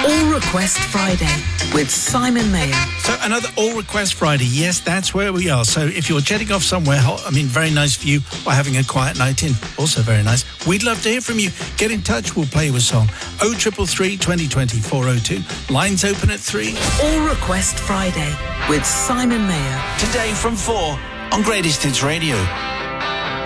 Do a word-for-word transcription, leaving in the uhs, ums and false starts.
All Request Friday with Simon Mayer. So another All Request Friday. Yes, that's where we are. So if you're jetting off somewhere, I mean, very nice for you, or having a quiet night in, also very nice. We'd love to hear from you. Get in touch. We'll play you a song. oh triple three, twenty twenty, four oh two. Lines open at three. All Request Friday with Simon Mayer. Today from four on Greatest Hits Radio.